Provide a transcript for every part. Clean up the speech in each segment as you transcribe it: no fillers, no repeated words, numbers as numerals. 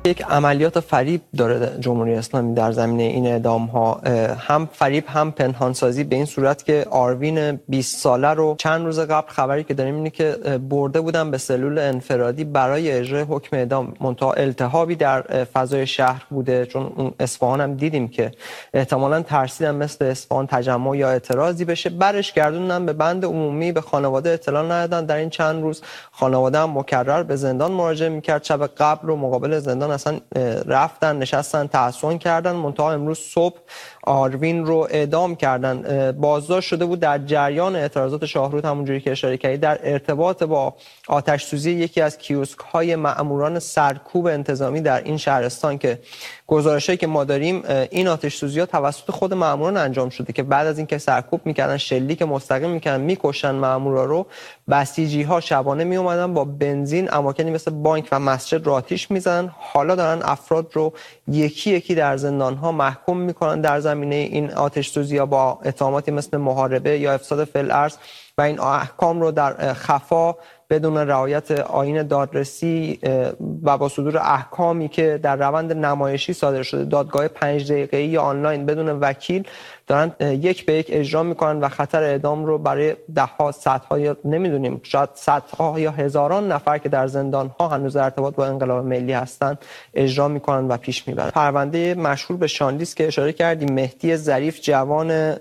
یک عملیات فریب داره جمهوری اسلامی در زمینه این اعدام‌ها، هم فریب هم پنهانسازی، به این صورت که آروین 20 ساله رو چند روز قبل خبری که داریم اینه که برده بودن به سلول انفرادی برای اجرای حکم اعدام، منتها التهابی در فضای شهر بوده، چون اون اصفهان هم دیدیم که احتمالاً ترسیدن مثل اصفهان تجمع یا اعتراضی بشه، برش گردوندن به بند عمومی، به خانواده اطلاع ندادن. در این چند روز خانواده هم مکرر به زندان مراجعه می‌کرد. شب قبل رو مقابل زندان اصلا رفتن نشستن تحصن کردن، منتها امروز صبح آروین رو اعدام کردن. بازداشت شده بود در جریان اعتراضات شاهرود، همونجوری که اشاره کردید، در ارتباط با آتش سوزی یکی از کیوسک‌های مأموران سرکوب انتظامی در این شهرستان که گزارشی که ما داریم این آتش سوزی‌ها توسط خود مأموران انجام شده که بعد از اینکه سرکوب می‌کردن، شلیک مستقیم می‌کردن، می‌کشتن مأمورا رو، بسیجی‌ها شبانه می‌اومدن با بنزین اماکنی مثل بانک و مسجد رو آتش می‌زدن. حالا دارن افراد رو یکی یکی در زندان‌ها محکوم می‌کنن در زمینه این آتش‌سوزی‌ها با اتهاماتی مثل محاربه یا افساد فی‌الارض و این احکام رو در خفا بدون رعایت آیین دادرسی و با صدور احکامی که در روند نمایشی صادر شده، دادگاه 5 دقیقه‌ای یا آنلاین بدون وکیل، دارن یک به یک اجرا میکنن و خطر اعدام رو برای ده‌ها، صدها یا نمیدونیم شاید صدها یا هزاران نفر که در زندان‌ها هنوز در ارتباط با انقلاب ملی هستن اجرا میکنن و پیش میبرن. پرونده مشهور به شاندیس که اشاره کردیم، مهدی ظریف جوان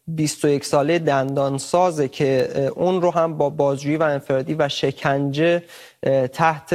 21 ساله دندانسازه که اون رو هم با بازجویی و انفرادی و شکنجه تحت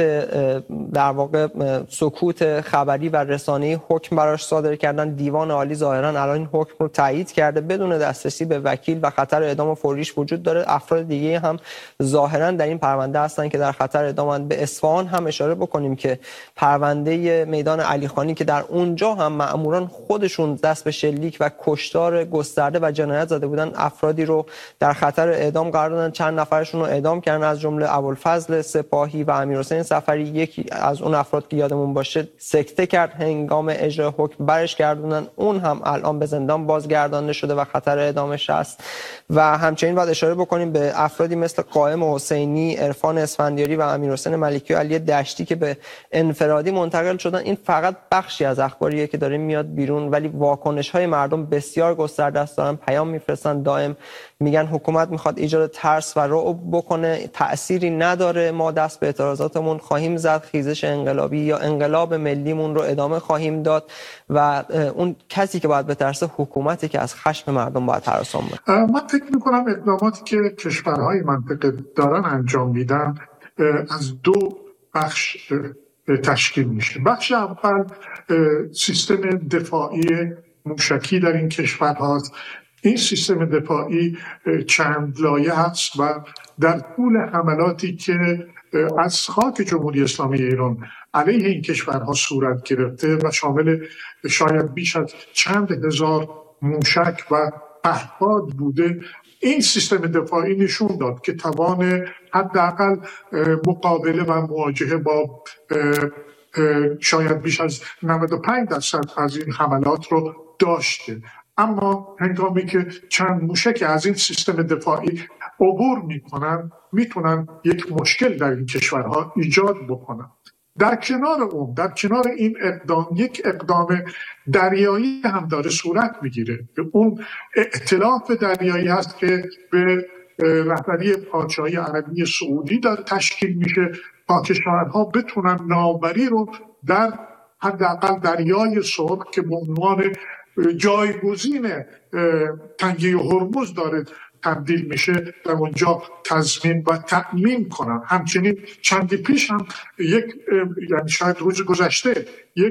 در واقع سکوت خبری و رسانه‌ای حکم براش صادر کردن. دیوان عالی ظاهرا الان این حکم رو تایید کرده بدون دسترسی به وکیل و خطر اعدام فوریش وجود داره. افراد دیگه هم ظاهرا در این پرونده هستن که در خطر اعدامن. به اصفهان هم اشاره بکنیم که پرونده میدان علیخانی که در اونجا هم مأموران خودشون دست به شلیک و کشتار گسترده و جنایت زده بودن، افرادی رو در خطر اعدام قرار دادن. چند نفرشون رو اعدام کردن، از جمله ابوالفضل سپاهی و امیرحسین سفری. یکی از اون افراد که یادمون باشه سکته کرد هنگام اجرای حکم، برش گردوندن، اون هم الان به زندان بازگردانده شده و خطر اعدامش هست. و همچنین باید اشاره بکنیم به افرادی مثل قائم حسینی، عرفان اسفندیاری و امیرحسین ملکی و علی دشتی که به انفرادی منتقل شدن. این فقط بخشی از اخباریه که داره میاد بیرون، ولی واکنش‌های مردم بسیار گسترده است، دارن پیام میفرستن، دائم میگن حکومت میخواد ایجاد ترس و رعب بکنه، تأثیری نداره، ما دست به اعتراضاتمون خواهیم زد، خیزش انقلابی یا انقلاب ملیمون رو ادامه خواهیم داد و اون کسی که باید بترسه حکومتی که از خشم مردم باید هراسان باشه. من فکر میکنم اقداماتی که کشورهای منطقه دارن انجام میدن از دو بخش تشکیل میشه. بخش اول سیستم دفاعی موشکی در این کشور هاست. این سیستم دفاعی چند لایه هست و در طول حملاتی که از خاک جمهوری اسلامی ایران علیه این کشورها صورت گرفته و شامل شاید بیش از چند هزار موشک و پهپاد بوده، این سیستم دفاعی نشون داد که توان حداقل مقابله و مواجهه با شاید بیش از 95% از این حملات رو داشته. اما هنگامی که چند موشک از این سیستم دفاعی عبور میکنن، میتونن یک مشکل در این کشورها ایجاد بکنن. در کنار این اقدام، یک اقدام دریایی هم داره صورت میگیره. اون ائتلاف دریایی هست که به رهبری پادشاهی عربی سعودی داره تشکیل میشه تا کشورها بتونن ناوبری رو در حداقل دریای سرخ که به عنوان جایگزین تنگه هرمز داره تبدیل میشه در اونجا تضمین و تأمین کنن. همچنین چندی پیش هم یعنی شاید روز گذشته یک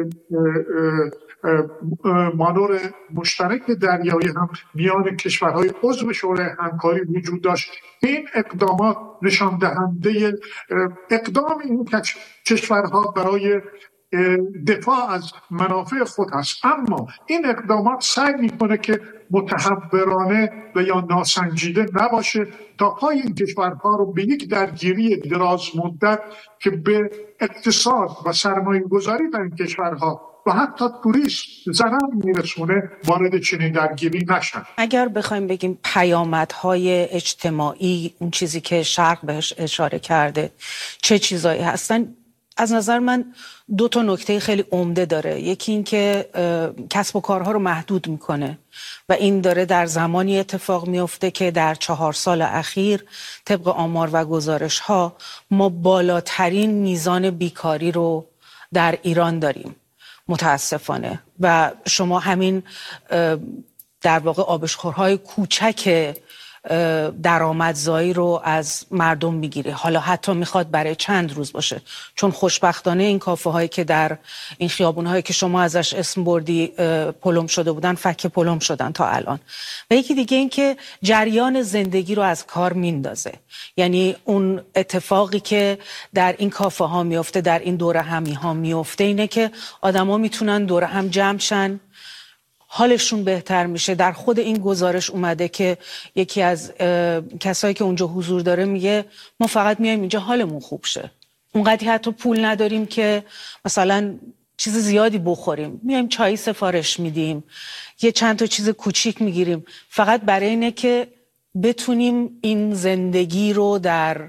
مانور مشترک دریایی هم میان کشورهای عضو شورای همکاری وجود داشت. این اقدامات نشان دهنده اقدام این کشورها برای دفاع از منافع خود هست، اما این اقدامات سعی میکنه که متحورانه و یا ناسنجیده نباشه تا پای این کشورها رو به یک درگیری دراز مدت که به اقتصاد و سرمایه گذاری در این کشورها و حتی توریسم ضرر میرسونه وارد چنین درگیری نشن. اگر بخوایم بگیم پیامدهای اجتماعی، اون چیزی که شرق بهش اشاره کرده، چه چیزایی هستن؟ از نظر من 2 تا نکته خیلی عمده داره. یکی این که کسب و کارها رو محدود میکنه و این داره در زمانی اتفاق میفته که در 4 سال اخیر طبق آمار و گزارش ها ما بالاترین میزان بیکاری رو در ایران داریم متاسفانه. و شما همین در واقع آبشخورهای کوچک درآمدزایی رو از مردم میگیره، حالا حتی میخواد برای چند روز باشه، چون خوشبختانه این کافه هایی که در این خیابون هایی که شما ازش اسم بردی پلم شده بودن فک پلم شدن تا الان. و یکی دیگه این که جریان زندگی رو از کار میندازه. یعنی اون اتفاقی که در این کافه ها میفته، در این دوره همی ها میفته، اینه که آدما میتونن دوره هم جمع شن، حالشون بهتر میشه. در خود این گزارش اومده که یکی از کسایی که اونجا حضور داره میگه ما فقط میایم اینجا حالمون خوب شه، اونقدر حتی پول نداریم که مثلا چیز زیادی بخوریم، میایم چای سفارش میدیم، یه چند تا چیز کوچیک میگیریم، فقط برای اینه که بتونیم این زندگی رو در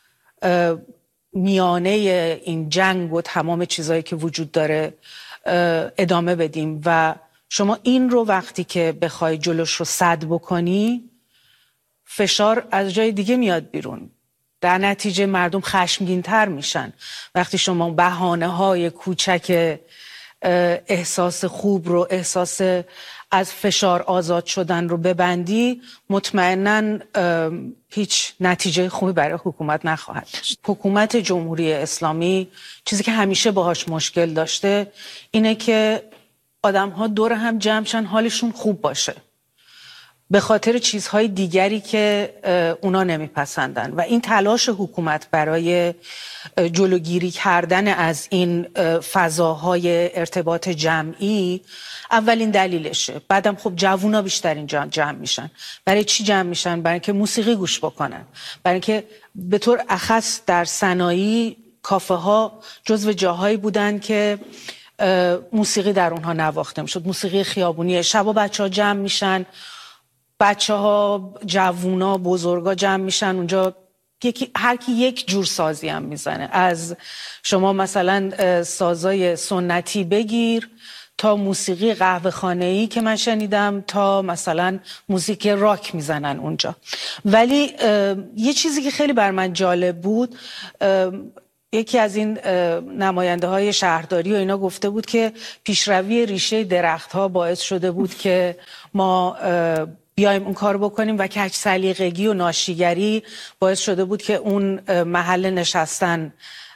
میانه این جنگ و تمام چیزایی که وجود داره ادامه بدیم. و شما این رو وقتی که بخوای جلوش رو سد بکنی، فشار از جای دیگه میاد بیرون، در نتیجه مردم خشمگین‌تر میشن. وقتی شما بهانه‌های کوچک احساس خوب رو، احساس از فشار آزاد شدن رو ببندی، مطمئناً هیچ نتیجه خوبی برای حکومت نخواهد داشت. حکومت جمهوری اسلامی چیزی که همیشه باهاش مشکل داشته اینه که آدم‌ها دور هم جمع شن، حالشون خوب باشه، به خاطر چیزهای دیگری که اونا نمیپسندن. و این تلاش حکومت برای جلوگیری کردن از این فضاهای ارتباط جمعی اولین دلیلشه. بعدم خب جوونا بیشتر اینجا جمع میشن. برای چی جمع میشن؟ برای اینکه موسیقی گوش بکنن، برای اینکه به طور اخص در صنایع کافه ها جزو جاهایی بودن که موسیقی در اونها نواخته میشد، موسیقی خیابونی. شبا بچه‌ها جمع میشن، بچه‌ها، جوونا، بزرگا جمع میشن اونجا، هر کی یک جور سازی هم میزنه، از شما مثلا سازای سنتی بگیر تا موسیقی قهوه خانه‌ای که من شنیدم، تا مثلا موزیک راک میزنن اونجا. ولی یه چیزی که خیلی بر من جالب بود، یکی از این نماینده های شهرداری و اینا گفته بود که پیشروی ریشه درخت ها باعث شده بود که ما بیایم اون کار بکنیم و کج سلیقگی و ناشیگری باعث شده بود که اون محل نشستن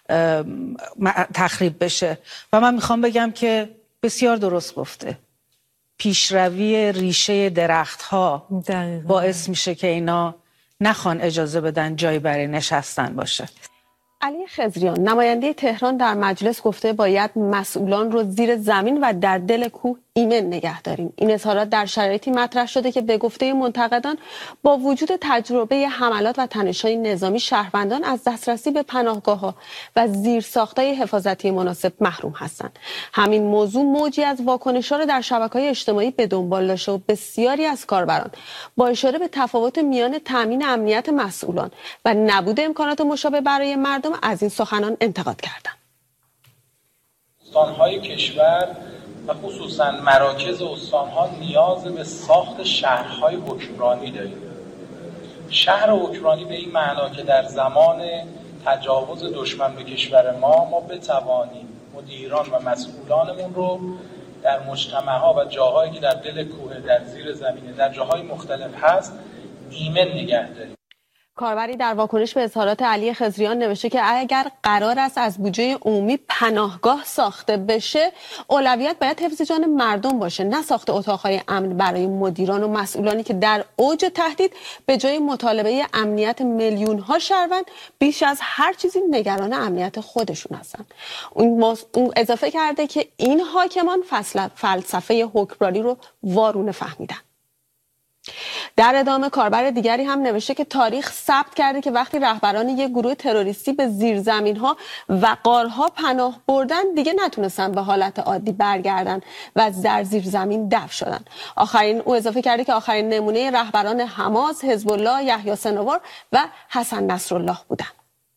تخریب بشه. و من میخوام بگم که بسیار درست گفته، پیشروی ریشه درخت ها باعث میشه که اینا نخوان اجازه بدن جایی برای نشستن باشه. علی خضریان، نماینده تهران، در مجلس گفته باید مسئولان رو زیر زمین و در دل کوه ایمن نگه داریم. این اظهارات در شرایطی مطرح شده که به گفته منتقدان با وجود تجربه حملات و تنش‌های نظامی، شهروندان از دسترسی به پناهگاه‌ها و زیرساخت‌های حفاظتی مناسب محروم هستند. همین موضوع موجی از واکنش‌ها را در شبکه‌های اجتماعی به دنبال داشته و بسیاری از کاربران با اشاره به تفاوت میان تامین امنیت مسئولان و نبود امکانات مشابه برای مردم از این سخنان انتقاد کردند. استان‌های کشور و خصوصا مراکز استان‌ها نیاز به ساخت شهرهای حکمرانی داریم. شهر حکمرانی به این معنا که در زمان تجاوز دشمن به کشور ما بتوانیم مدیران و مسئولانمون رو در مجتمع‌ها و جاهایی که در دل کوه، در زیر زمینه، در جاهای مختلف هست ایمن نگه داریم. کاربری در واکنش به اظهارات علی خضریان نوشته که اگر قرار است از بودجه عمومی پناهگاه ساخته بشه، اولویت باید حفظ جان مردم باشه، نه ساخت اتاقهای امن برای مدیران و مسئولانی که در اوج تهدید به جای مطالبه امنیت میلیون‌ها شهروند بیش از هر چیزی نگران امنیت خودشون هستن. اون اضافه کرده که این حاکمان فلسفه حکمرانی رو وارونه فهمیدن. در ادامه کاربر دیگری هم نوشته که تاریخ ثبت کرده که وقتی رهبران یک گروه تروریستی به زیرزمین‌ها و غارها پناه بردن، دیگه نتونستن به حالت عادی برگردن و در زیرزمین دفن شدن. او اضافه کرده که آخرین نمونه رهبران حماس، حزب الله، یحیی سنوار و حسن نصرالله بودن.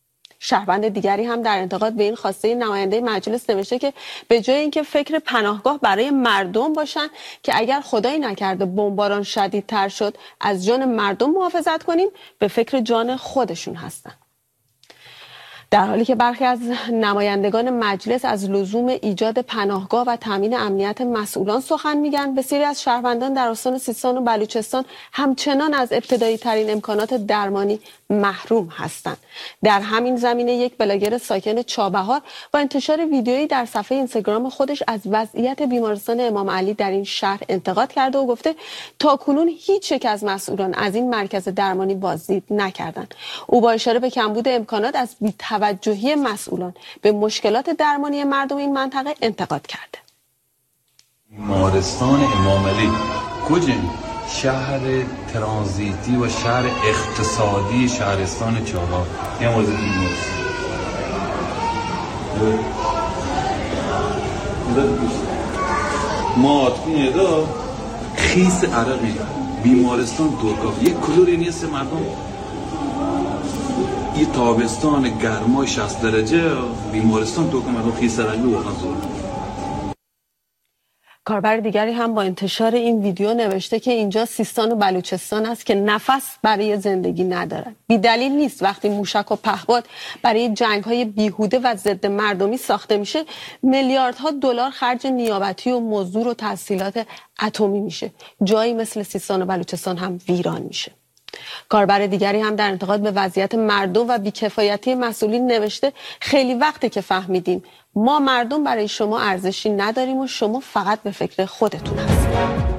شهروند دیگری هم در انتقاد به این خواسته نماینده مجلس نوشته که به جای اینکه فکر پناهگاه برای مردم باشن که اگر خدایی نکرده بمباران شدیدتر شد از جان مردم محافظت کنیم، به فکر جان خودشون هستن. در حالی که برخی از نمایندگان مجلس از لزوم ایجاد پناهگاه و تامین امنیت مسئولان سخن میگن، بسیاری از شهروندان در استان سیستان و بلوچستان همچنان از ابتدایی ترین امکانات درمانی محروم هستند. در همین زمینه یک بلاگر ساکن چابهار با انتشار ویدیویی در صفحه اینستاگرام خودش از وضعیت بیمارستان امام علی در این شهر انتقاد کرده و گفته تاکنون هیچ یک از مسئولان از این مرکز درمانی بازدید نکردند. او با اشاره به کمبود امکانات از بی‌توجهی مسئولان به مشکلات درمانی مردم این منطقه انتقاد کرده. بیمارستان امام علی کجایی؟ شهر ترانزیتی و شهر اقتصادی شهرستان چابهار. یه مورد ما اتمینه خیس عرقی بیمارستان دورکاف یک کلوری نیست مردم. یه تابستان گرمای 60 درجه بیمارستان دورکاف مردم خیس عرقی واقعا زور. کاربر دیگری هم با انتشار این ویدیو نوشته که اینجا سیستان و بلوچستان است که نفس برای زندگی ندارد. بی دلیل نیست وقتی موشک و پهپاد برای جنگ‌های بیهوده و ضد مردمی ساخته میشه میلیاردها دلار خرج نیابتی و مزدور و تسهیلات اتمی میشه. جایی مثل سیستان و بلوچستان هم ویران میشه. کاربر دیگری هم در انتقاد به وضعیت مردم و بیکفایتی مسئولین نوشته خیلی وقته که فهمیدیم ما مردم برای شما ارزشی نداریم و شما فقط به فکر خودتون هستید.